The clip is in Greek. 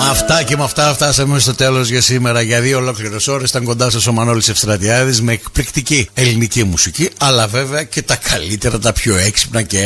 Με αυτά και με αυτά φτάσαμε στο τέλος για σήμερα. Για 2 ολόκληρες ώρες ήταν κοντά σας ο Μανώλης Ευστρατιάδης με εκπληκτική ελληνική μουσική, αλλά βέβαια και τα καλύτερα, τα πιο έξυπνα και